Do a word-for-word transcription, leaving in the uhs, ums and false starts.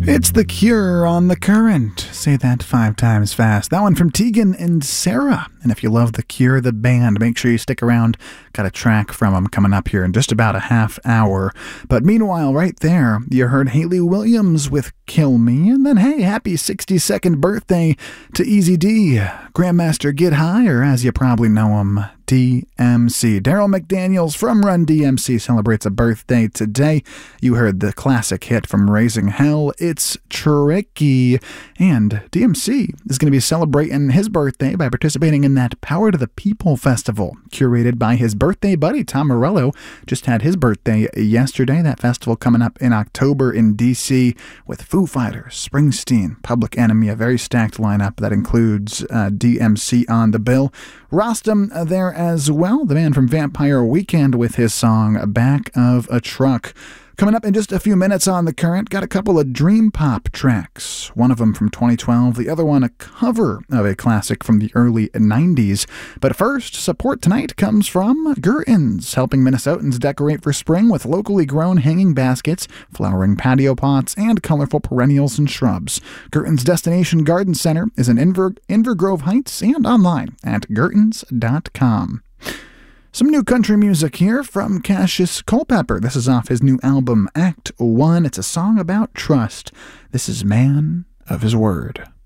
It's The Cure on The Current. Say that five times fast. That one from Tegan and Sarah. And if you love The Cure, the band, make sure you stick around. Got a track from them coming up here in just about a half hour. But meanwhile, right there, you heard Hayley Williams with Kill Me. And then, hey, happy sixty-second birthday to Easy D. Grandmaster Get High, or as you probably know him, D M C. Daryl McDaniels from Run D M C celebrates a birthday today. You heard the classic hit from Raising Hell, It's Tricky. And D M C is going to be celebrating his birthday by participating in that Power to the People festival, curated by his birthday buddy, Tom Morello. Just had his birthday yesterday. That festival coming up in October in D C with Foo Fighters, Springsteen, Public Enemy, a very stacked lineup that includes uh, D M C on the bill. Rostam uh, there as well, the man from Vampire Weekend with his song Back of a Truck. Coming up in just a few minutes on The Current, got a couple of dream pop tracks. One of them from twenty twelve, the other one a cover of a classic from the early nineties. But first, support tonight comes from Gurton's, helping Minnesotans decorate for spring with locally grown hanging baskets, flowering patio pots, and colorful perennials and shrubs. Gurton's Destination Garden Center is in Inver, Inver Grove Heights and online at gurtons dot com. Some new country music here from Cassius Culpepper. This is off his new album, Act One. It's a song about trust. This is Man of His Word.